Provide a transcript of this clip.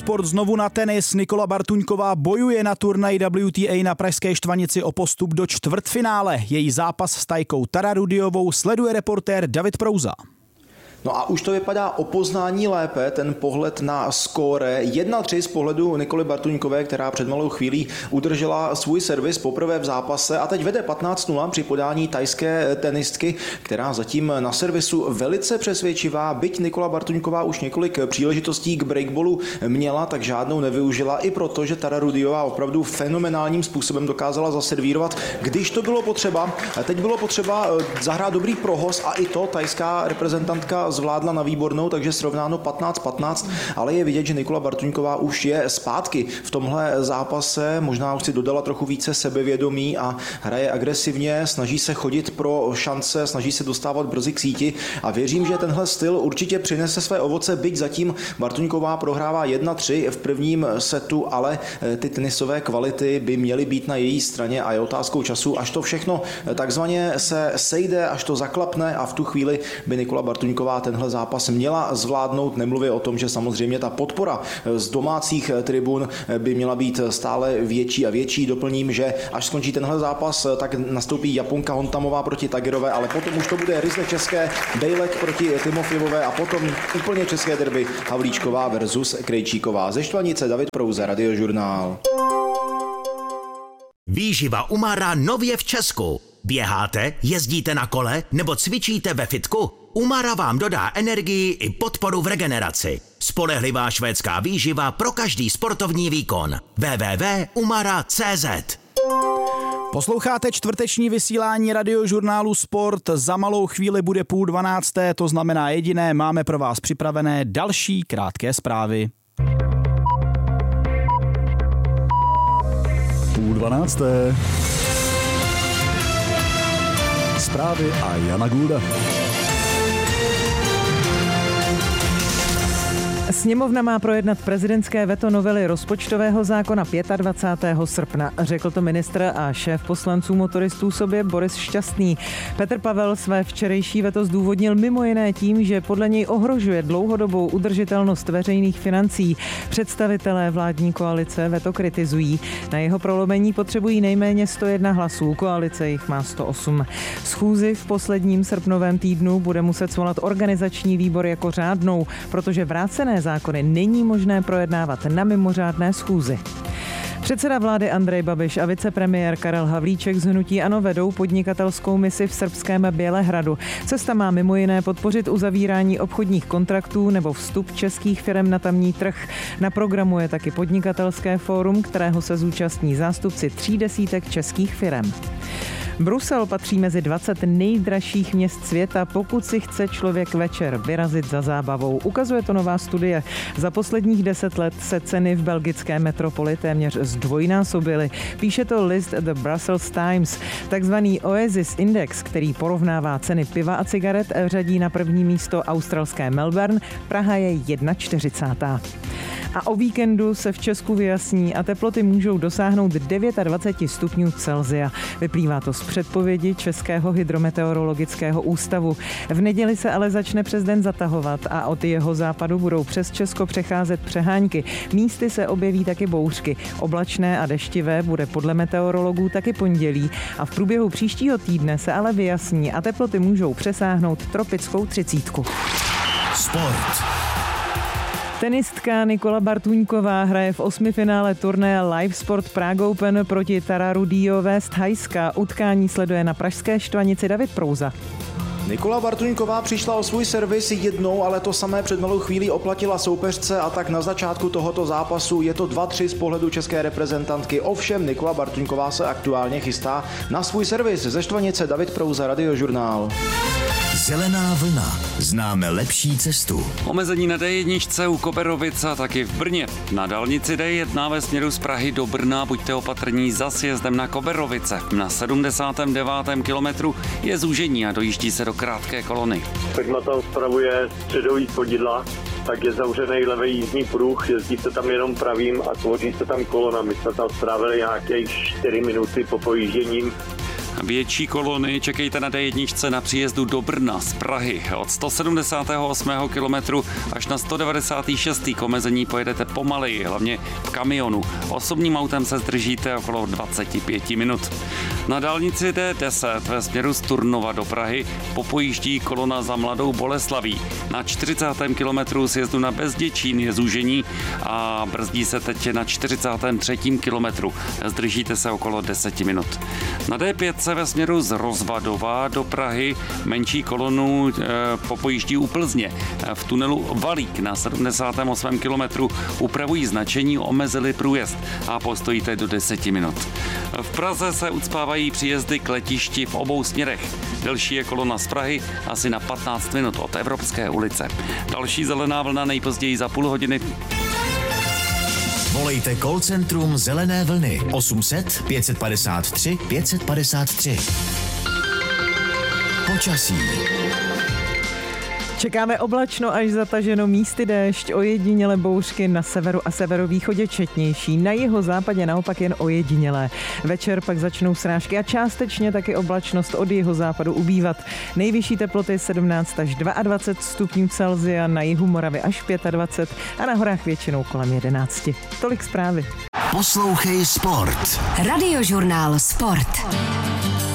Sport znovu na tenis. Nikola Bartuňková bojuje na turnaji WTA na pražské Štvanici o postup do čtvrtfinále. Její zápas s Tajkou Tararudiovou sleduje reportér David Prouza. No a už to vypadá o poznání lépe, ten pohled na skóre 1-3 z pohledu Nikoly Bartuňkové, která před malou chvílí udržela svůj servis poprvé v zápase a teď vede 15-0 při podání tajské tenistky, která zatím na servisu velice přesvědčivá, byť Nikola Bartuňková už několik příležitostí k breakballu měla, tak žádnou nevyužila i proto, že Tararudiová opravdu fenomenálním způsobem dokázala zaservírovat, když to bylo potřeba. Teď bylo potřeba zahrát dobrý prohoz a i to tajská reprezentantka zvládla na výbornou, takže srovnáno 15-15, ale je vidět, že Nikola Bartuňková už je zpátky v tomhle zápase, možná už si dodala trochu více sebevědomí a hraje agresivně, snaží se chodit pro šance, snaží se dostávat brzy k síti a věřím, že tenhle styl určitě přinese své ovoce, byť zatím Bartuňková prohrává 1-3 v prvním setu, ale ty tenisové kvality by měly být na její straně a je otázkou času, až to všechno takzvaně se sejde, až to zaklapne a v tu chvíli by Nikola Bartuňková tenhle zápas měla zvládnout, nemluvě o tom, že samozřejmě ta podpora z domácích tribun by měla být stále větší a větší. Doplním, že až skončí tenhle zápas, tak nastoupí Japonka Hontamová proti Tagerové, ale potom už to bude ryzle české, Bejlek proti Timofjevové a potom úplně české derby Havlíčková versus Krejčíková. Ze Štvanice David Prouza, Radiožurnál. Výživa Umara nově v Česku. Běháte, jezdíte na kole nebo cvičíte ve fitku? Umara vám dodá energii i podporu v regeneraci. Spolehlivá švédská výživa pro každý sportovní výkon. www.umara.cz. Posloucháte čtvrteční vysílání Radiožurnálu Sport. Za malou chvíli bude 11:30, to znamená jediné, máme pro vás připravené další krátké zprávy. 11:30. Zprávy a Jana Gulda. Sněmovna má projednat prezidentské veto novely rozpočtového zákona 25. srpna. Řekl to ministr a šéf poslanců motoristů sobě Boris Šťastný. Petr Pavel své včerejší veto zdůvodnil mimo jiné tím, že podle něj ohrožuje dlouhodobou udržitelnost veřejných financí. Představitelé vládní koalice veto kritizují. Na jeho prolomení potřebují nejméně 101 hlasů, koalice jich má 108. Schůzi v posledním srpnovém týdnu bude muset svolat organizační výbor jako řádnou, protože vrácené zákony není možné projednávat na mimořádné schůzi. Předseda vlády Andrej Babiš a vicepremiér Karel Havlíček z hnutí ANO vedou podnikatelskou misi v srbském Bělehradu. Cesta má mimo jiné podpořit uzavírání obchodních kontraktů nebo vstup českých firem na tamní trh. Na programu je taky podnikatelské fórum, kterého se zúčastní zástupci 30 českých firem. Brusel patří mezi 20 nejdražších měst světa, pokud si chce člověk večer vyrazit za zábavou. Ukazuje to nová studie. Za posledních 10 let se ceny v belgické metropoli téměř zdvojnásobily. Píše to list The Brussels Times. Takzvaný Oasis Index, který porovnává ceny piva a cigaret, řadí na první místo australské Melbourne. Praha je 41. A o víkendu se v Česku vyjasní a teploty můžou dosáhnout 29 stupňů Celsia. Vyplývá to z předpovědi Českého hydrometeorologického ústavu. V neděli se ale začne přes den zatahovat a od jeho západu budou přes Česko přecházet přehánky. Místy se objeví taky bouřky. Oblačné a deštivé bude podle meteorologů taky pondělí a v průběhu příštího týdne se ale vyjasní a teploty můžou přesáhnout tropickou 30. Sport. Tenistka Nikola Bartuňková hraje v 8. finále turnaje Live Sport Prague Open proti Tararudiové z Thajska. Utkání sleduje na pražské Štvanici David Prouza. Nikola Bartuňková přišla o svůj servis jednou, ale to samé před malou chvílí oplatila soupeřce a tak na začátku tohoto zápasu je to 2-3 z pohledu české reprezentantky. Ovšem Nikola Bartuňková se aktuálně chystá na svůj servis. Ze Štvanice David Prouza, Radiožurnál. Zelená vlna. Známe lepší cestu. Omezení na D1 u Koberovic a taky v Brně. Na dálnici D1 ve směru z Prahy do Brna buďte opatrní za sjezdem na Koberovice. Na 79. kilometru je zúžení a dojíždí se do krátké kolony. Firma tam spravuje středový svodidla, tak je zavřený levý jízdní pruh, jezdí se tam jenom pravým a tvoří se tam kolona. My jsme tam strávili nějaké 4 minuty po pojížděním Větší kolony čekejte na D1 na příjezdu do Brna z Prahy. Od 178. kilometru až na 196. k omezení pojedete pomaleji, hlavně v kamionu. Osobním autem se zdržíte okolo 25 minut. Na dálnici D10 ve směru z Turnova do Prahy popojíždí kolona za Mladou Boleslaví. Na 40. kilometru sjezdu na Bezděčín je zúžení a brzdí se teď na 43. kilometru. Zdržíte se okolo 10 minut. Na D5 ve směru z Rozvadova do Prahy menší kolonu popojíždí u Plzně. V tunelu Valík na 78. kilometru upravují značení, omezili průjezd a postojíte do 10 minut. V Praze se ucpávají příjezdy k letišti v obou směrech. Delší je kolona z Prahy asi na 15 minut od Evropské ulice. Další zelená vlna nejpozději za půl hodiny. Volejte call centrum Zelené vlny 800 553 553. Počasí. Čekáme oblačno až zataženo, místy déšť, ojedinělé bouřky na severu a severovýchodě četnější, na jihozápadě naopak jen ojedinělé. Večer pak začnou srážky a částečně taky oblačnost od jihozápadu ubývat. Nejvyšší teploty 17 až 22 stupňů Celsia, na jihu Moravy až 25 a na horách většinou kolem 11. Tolik zprávy. Poslouchej Sport. Radiožurnál Sport.